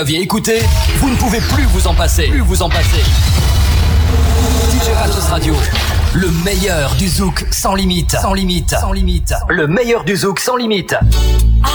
aviez écouté, vous ne pouvez plus vous en passer. DJ Ratos Radio, le meilleur du zouk sans limite. Le meilleur du zouk sans limite.